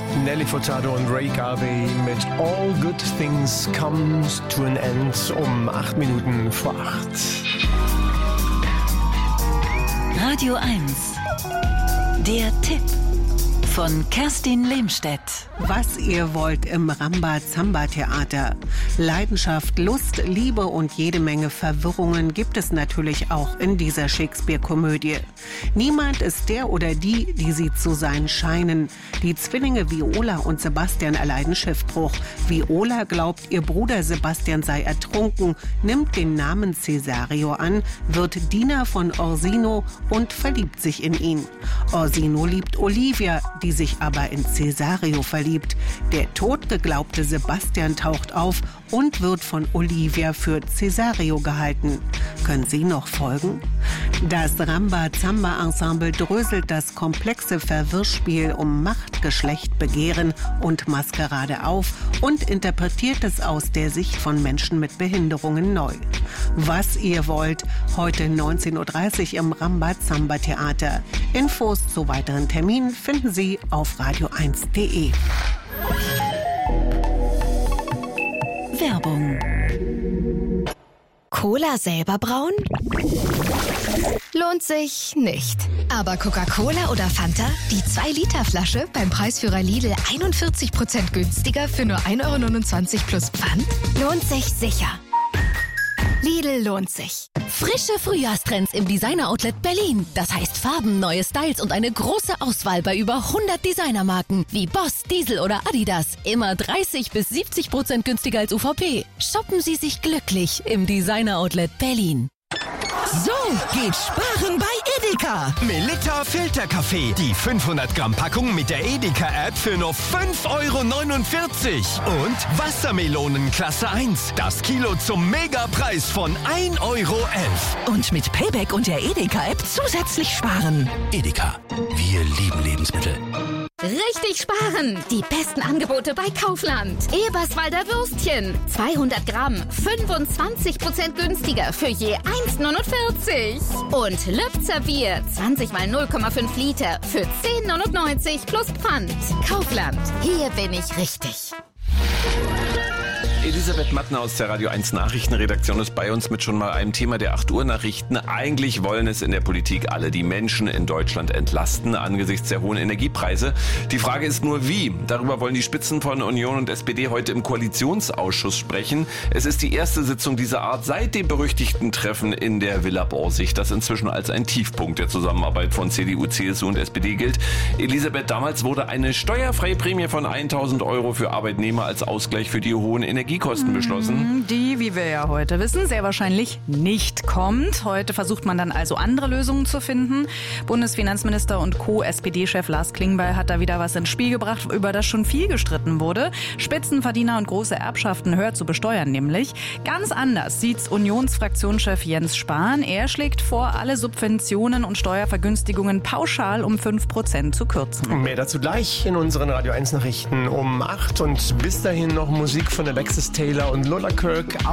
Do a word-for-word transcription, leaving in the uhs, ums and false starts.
Nelly Furtado und Ray Garvey mit All Good Things Comes to an End um acht Minuten vor acht. Radio eins. Der Tipp von Kerstin Lehmstedt. Was ihr wollt im Rambazamba-Theater. Leidenschaft, Lust, Liebe und jede Menge Verwirrungen gibt es natürlich auch in dieser Shakespeare-Komödie. Niemand ist der oder die, die sie zu sein scheinen. Die Zwillinge Viola und Sebastian erleiden Schiffbruch. Viola glaubt, ihr Bruder Sebastian sei ertrunken, nimmt den Namen Cesario an, wird Diener von Orsino und verliebt sich in ihn. Orsino liebt Olivia, die sich aber in Cesario verliebt. Der totgeglaubte Sebastian taucht auf und wird von Olivia für Cesario gehalten. Können Sie noch folgen? Das Rambazamba-Ensemble dröselt das komplexe Verwirrspiel um Macht, Geschlecht, Begehren und Maskerade auf und interpretiert es aus der Sicht von Menschen mit Behinderungen neu. Was ihr wollt, heute neunzehn Uhr dreißig im Rambazamba-Theater. Infos zu weiteren Terminen finden Sie auf radio eins punkt de. Werbung. Cola selber brauen? Lohnt sich nicht. Aber Coca-Cola oder Fanta? Die zwei Liter Flasche beim Preisführer Lidl einundvierzig Prozent günstiger für nur ein Euro neunundzwanzig plus Pfand? Lohnt sich sicher. Lidl lohnt sich. Frische Frühjahrstrends im Designer-Outlet Berlin. Das heißt Farben, neue Styles und eine große Auswahl bei über hundert Designermarken wie Boss, Diesel oder Adidas. Immer dreißig bis siebzig Prozent günstiger als U V P. Shoppen Sie sich glücklich im Designer-Outlet Berlin. So geht Sparen bei Edeka. Melitta Filterkaffee. Die fünfhundert Gramm Packung mit der Edeka-App für nur fünf Euro neunundvierzig. Und Wassermelonen Klasse eins. Das Kilo zum Megapreis von ein Euro elf. Und mit Payback und der Edeka-App zusätzlich sparen. Edeka. Wir lieben Lebensmittel. Richtig sparen! Die besten Angebote bei Kaufland. Eberswalder Würstchen. zweihundert Gramm. fünfundzwanzig Prozent günstiger für je eins neunundvierzig. Und Lübzer Bier. zwanzig mal null Komma fünf Liter für zehn neunundneunzig plus Pfand. Kaufland. Hier bin ich richtig. Elisabeth Mattner aus der Radio eins Nachrichtenredaktion ist bei uns mit schon mal einem Thema der acht Uhr Nachrichten. Eigentlich wollen es in der Politik alle die Menschen in Deutschland entlasten angesichts der hohen Energiepreise. Die Frage ist nur wie. Darüber wollen die Spitzen von Union und S P D heute im Koalitionsausschuss sprechen. Es ist die erste Sitzung dieser Art seit dem berüchtigten Treffen in der Villa Borsig, das inzwischen als ein Tiefpunkt der Zusammenarbeit von C D U, C S U und S P D gilt. Elisabeth, damals wurde eine steuerfreie Prämie von tausend Euro für Arbeitnehmer als Ausgleich für die hohen Energiekosten beschlossen. Die, wie wir ja heute wissen, sehr wahrscheinlich nicht kommt. Heute versucht man dann also andere Lösungen zu finden. Bundesfinanzminister und Co-S P D-Chef Lars Klingbeil hat da wieder was ins Spiel gebracht, über das schon viel gestritten wurde. Spitzenverdiener und große Erbschaften höher zu besteuern nämlich. Ganz anders sieht's Unionsfraktionschef Jens Spahn. Er schlägt vor, alle Subventionen und Steuervergünstigungen pauschal um fünf Prozent zu kürzen. Mehr dazu gleich in unseren Radio eins Nachrichten um acht und bis dahin noch Musik von Alexis Taylor und Lola Kirk.